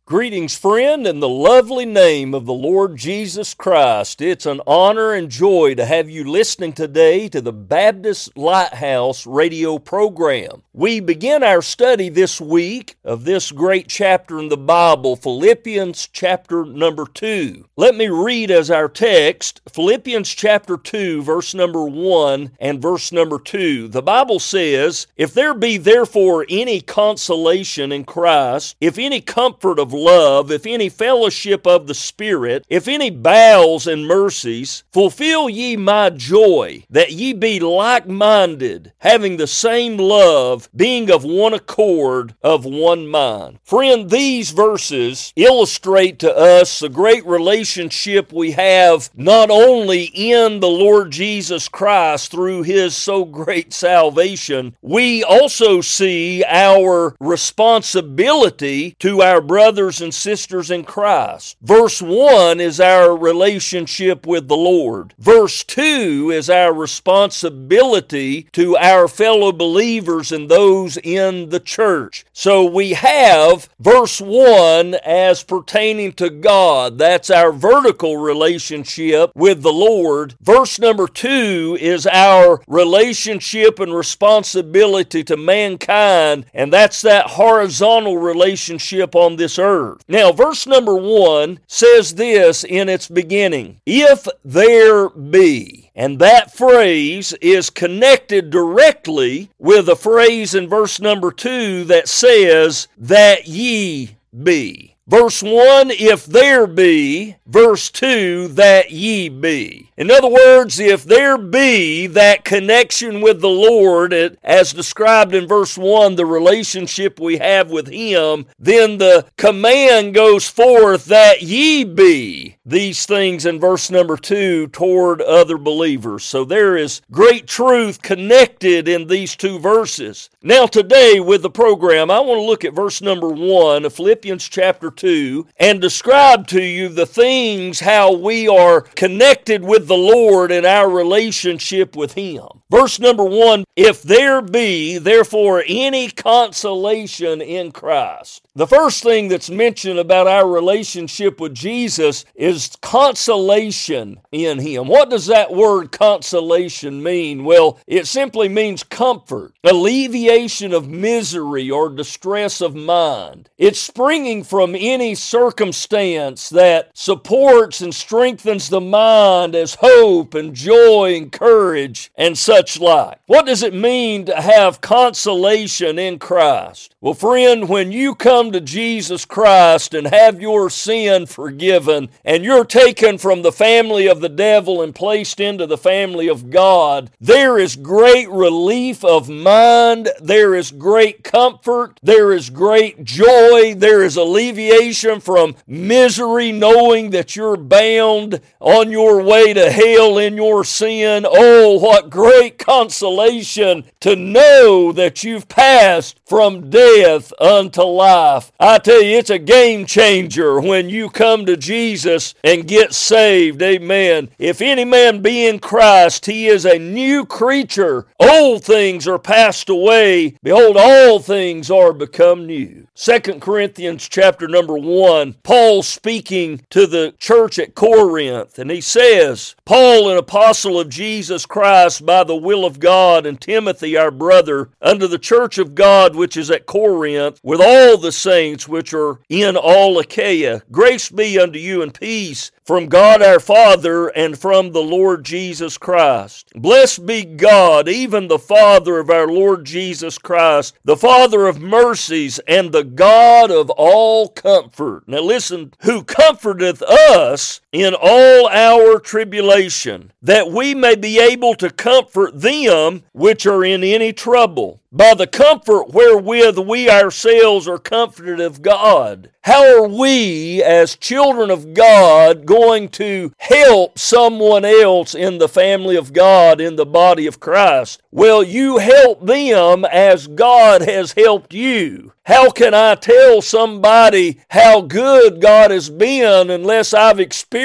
Greetings, friend, in the lovely name of the Lord Jesus Christ. It's an honor and joy to have you listening today to the Baptist Lighthouse radio program. We begin our study this week of this great chapter in the Bible, Philippians chapter number 2. Let me read as our text, Philippians chapter 2, verse number 1 and verse number 2. The Bible says, "If there be therefore any consolation in Christ, if any comfort of love, if any fellowship of the Spirit, if any bowels and mercies, fulfill ye my joy, that ye be like-minded, having the same love, being of one accord, of one mind." Friend, these verses illustrate to us the great relationship we have not only in the Lord Jesus Christ through His so great salvation, we also see our responsibility to our brothers and sisters in Christ. Verse 1 is our relationship with the Lord. Verse 2 is our responsibility to our fellow believers and those in the church. So we have verse 1 as pertaining to God. That's our vertical relationship with the Lord. Verse number 2 is our relationship and responsibility to mankind, and that's that horizontal relationship on this earth. Now, verse number 1 says this in its beginning, "If there be." And that phrase is connected directly with a phrase in verse number 2 that says, "that ye be." Verse 1, "if there be." Verse 2, "that ye be." In other words, if there be that connection with the Lord, as described in verse 1, the relationship we have with Him, then the command goes forth that ye be these things in verse number 2 toward other believers. So there is great truth connected in these two verses. Now today with the program, I want to look at verse number 1 of Philippians chapter 2 and describe to you the things how we are connected with the Lord in our relationship with Him. Verse number 1, "If there be therefore any consolation in Christ." The first thing that's mentioned about our relationship with Jesus is consolation in Him. What does that word consolation mean? Well, it simply means comfort, alleviation of misery or distress of mind. It's springing from any circumstance that supports and strengthens the mind as hope and joy and courage and such like. What does it mean to have consolation in Christ? Well, friend, when you come to Jesus Christ and have your sin forgiven and you're taken from the family of the devil and placed into the family of God, there is great relief of mind, there is great comfort, there is great joy, there is alleviation from misery knowing that you're bound on your way to hell in your sin. Oh, what great consolation to know that you've passed from death unto life. I tell you, it's a game changer when you come to Jesus and get saved. Amen. If any man be in Christ, he is a new creature. Old things are passed away. Behold, all things are become new. 2 Corinthians chapter number 1, Paul speaking to the church at Corinth, and he says, "Paul, an apostle of Jesus Christ by the will of God, and Timothy our brother, unto the church of God which is at Corinth, with all the saints which are in all Achaia. Grace be unto you and peace from God our Father and from the Lord Jesus Christ. Blessed be God, even the Father of our Lord Jesus Christ, the Father of mercies and the God of all comfort." Now listen, "who comforteth us in all our tribulation, that we may be able to comfort them which are in any trouble, by the comfort wherewith we ourselves are comforted of God." How are we, as children of God, going to help someone else in the family of God, in the body of Christ? Well, you help them as God has helped you. How can I tell somebody how good God has been unless I've experienced